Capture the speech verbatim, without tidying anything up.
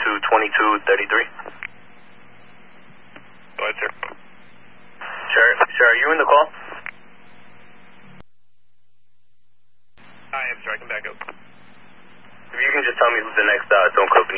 to twenty-two thirty-three. Go ahead, sir. Sure, sure, are you in the call? I am, sir. I can back up. If you can just tell me who's the next uh, zone code.